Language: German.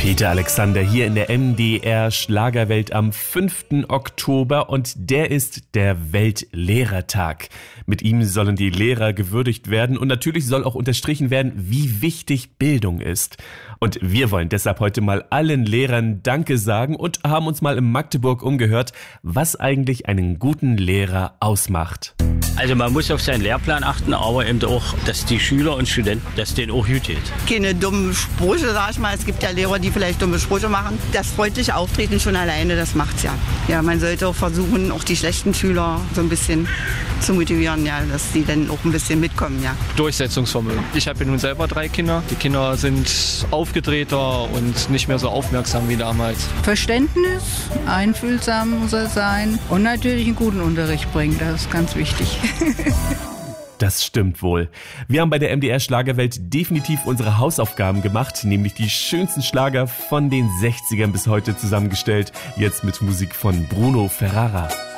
Peter Alexander hier in der MDR Schlagerwelt am 5. Oktober und der ist der Weltlehrertag. Mit ihm sollen die Lehrer gewürdigt werden und natürlich soll auch unterstrichen werden, wie wichtig Bildung ist. Und wir wollen deshalb heute mal allen Lehrern Danke sagen und haben uns mal in Magdeburg umgehört, was eigentlich einen guten Lehrer ausmacht. Also man muss auf seinen Lehrplan achten, aber eben auch, dass die Schüler und Studenten, dass denen auch gut geht. Keine dummen Sprüche, sag ich mal. Es gibt ja Lehrer, die vielleicht dumme Sprüche machen. Das freundliche Auftreten schon alleine, das macht's ja. Ja, man sollte auch versuchen, auch die schlechten Schüler so ein bisschen zu motivieren, ja, dass sie dann auch ein bisschen mitkommen, ja. Durchsetzungsvermögen. Ich habe nun selber 3 Kinder. Die Kinder sind aufgedrehter und nicht mehr so aufmerksam wie damals. Verständnis, einfühlsam muss er sein und natürlich einen guten Unterricht bringen, das ist ganz wichtig. Das stimmt wohl. Wir haben bei der MDR Schlagerwelt definitiv unsere Hausaufgaben gemacht, nämlich die schönsten Schlager von den 60ern bis heute zusammengestellt, jetzt mit Musik von Bruno Ferrara.